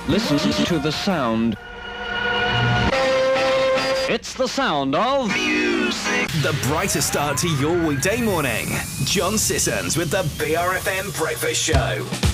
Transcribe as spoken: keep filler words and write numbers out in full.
Listen to the sound. It's the sound of music. The brightest start to your weekday morning. John Sissons with the B R F M Breakfast Show.